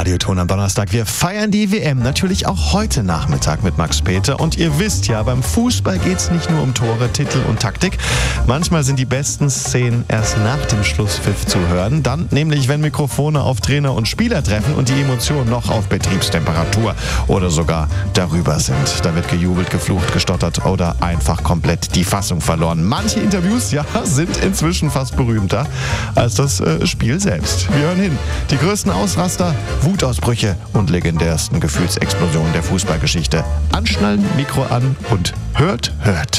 Radioton am Donnerstag. Wir feiern die WM natürlich auch heute Nachmittag mit Max Peter. Und ihr wisst ja, beim Fußball geht es nicht nur um Tore, Titel und Taktik. Manchmal sind die besten Szenen erst nach dem Schlusspfiff zu hören. Dann nämlich, wenn Mikrofone auf Trainer und Spieler treffen und die Emotionen noch auf Betriebstemperatur oder sogar darüber sind. Da wird gejubelt, geflucht, gestottert oder einfach komplett die Fassung verloren. Manche Interviews, ja, sind inzwischen fast berühmter als das Spiel selbst. Wir hören hin. Die größten Ausraster, Wutausbrüche und legendärsten Gefühlsexplosionen der Fußballgeschichte. Anschnallen, Mikro an und hört.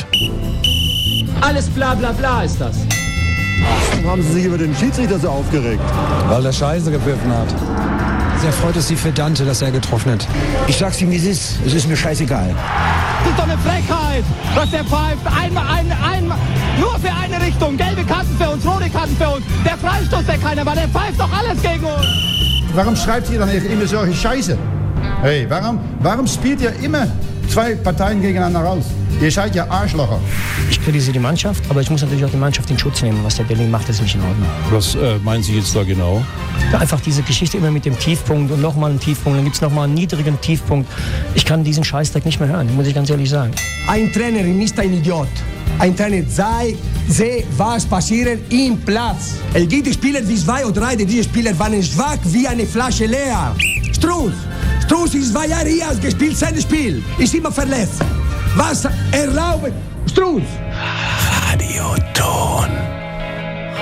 Alles bla bla bla ist das. Warum haben Sie sich über den Schiedsrichter so aufgeregt? Weil er Scheiße gepfiffen hat. Sehr freut es sich für Dante, dass er getroffen hat. Ich sag's ihm, wie es ist. Es ist mir scheißegal. Das ist doch eine Frechheit, was der pfeift. Einmal, nur für eine Richtung. Gelbe Karten für uns, rote Karten für uns. Der Freistoß, der keiner war, der pfeift doch alles gegen uns. Warum schreibt ihr dann immer solche Scheiße? Hey, warum spielt ihr immer zwei Parteien gegeneinander raus? Ihr seid ja Arschlocher. Ich kritisiere die Mannschaft, aber ich muss natürlich auch die Mannschaft in Schutz nehmen. Was der Berlin macht, ist nicht in Ordnung. Was meinen Sie jetzt da genau? Ja, einfach diese Geschichte immer mit dem Tiefpunkt und nochmal einen Tiefpunkt, dann gibt es nochmal einen niedrigen Tiefpunkt. Ich kann diesen Scheißdreck nicht mehr hören, muss ich ganz ehrlich sagen. Ein Trainer ist ein Idiot. Ein Trainer sehe, was passiert im Platz. Es gibt Spieler wie 2 oder 3, diese Spieler waren schwach wie eine Flasche leer. Struss ist 2 Jahre hier gespielt, sein Spiel. Ist immer verletzt. Was erlaubt Struss?